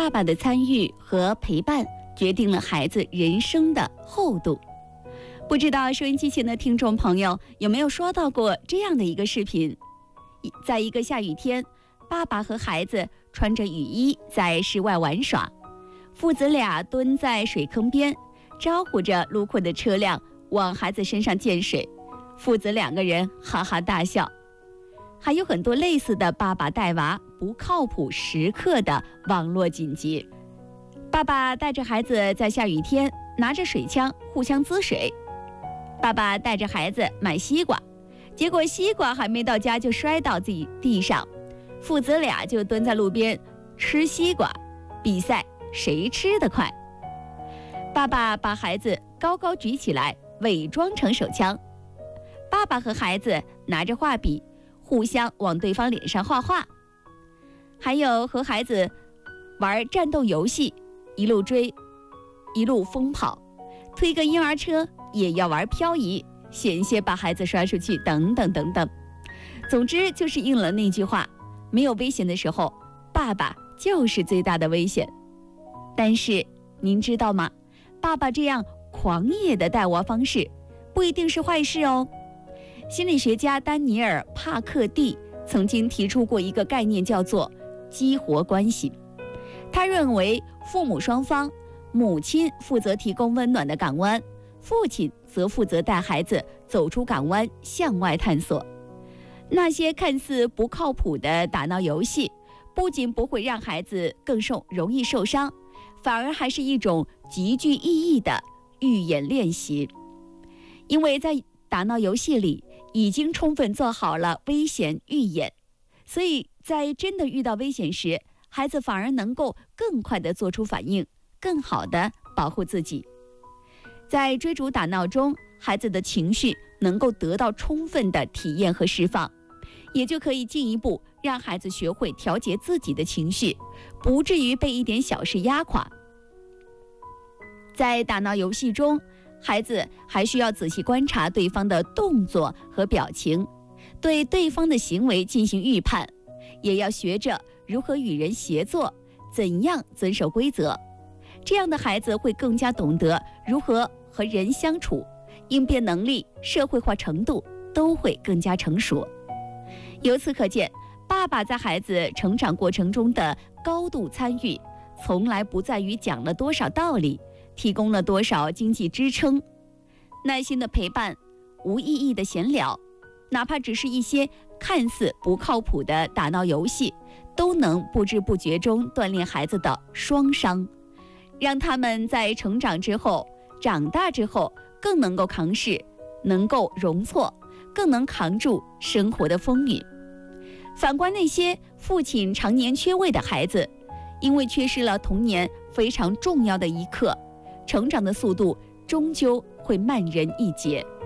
爸爸的参与和陪伴决定了孩子人生的厚度。不知道收音机前的听众朋友有没有刷到过这样的一个视频？在一个下雨天，爸爸和孩子穿着雨衣在室外玩耍，父子俩蹲在水坑边，招呼着路过的车辆往孩子身上溅水，父子两个人哈哈大笑。还有很多类似的爸爸带娃不靠谱时刻的网络紧急。爸爸带着孩子在下雨天拿着水枪互相滋水，爸爸带着孩子买西瓜，结果西瓜还没到家就摔到自己地上，父子俩就蹲在路边吃西瓜，比赛谁吃得快。爸爸把孩子高高举起来，伪装成手枪。爸爸和孩子拿着画笔互相往对方脸上画画。还有和孩子玩战斗游戏，一路追一路疯跑，推个婴儿车也要玩漂移，险些把孩子摔出去，等等等等。总之就是应了那句话，没有危险的时候，爸爸就是最大的危险。但是您知道吗？爸爸这样狂野的带娃方式不一定是坏事哦。心理学家丹尼尔·帕克蒂曾经提出过一个概念，叫做激活关系。他认为父母双方，母亲负责提供温暖的港湾，父亲则负责带孩子走出港湾，向外探索。那些看似不靠谱的打闹游戏，不仅不会让孩子更容易受伤，反而还是一种极具意义的预演练习。因为在打闹游戏里已经充分做好了危险预演，所以在真的遇到危险时，孩子反而能够更快地做出反应，更好地保护自己。在追逐打闹中，孩子的情绪能够得到充分的体验和释放，也就可以进一步让孩子学会调节自己的情绪，不至于被一点小事压垮。在打闹游戏中，孩子还需要仔细观察对方的动作和表情，对对方的行为进行预判，也要学着如何与人协作，怎样遵守规则。这样的孩子会更加懂得如何和人相处，应变能力、社会化程度都会更加成熟。由此可见，爸爸在孩子成长过程中的高度参与，从来不在于讲了多少道理，提供了多少经济支撑。耐心的陪伴，无意义的闲聊，哪怕只是一些看似不靠谱的打闹游戏，都能不知不觉中锻炼孩子的双商，让他们在成长之后、长大之后更能够扛事，能够容错，更能扛住生活的风雨。反观那些父亲常年缺位的孩子，因为缺失了童年非常重要的一课，成长的速度终究会慢人一截。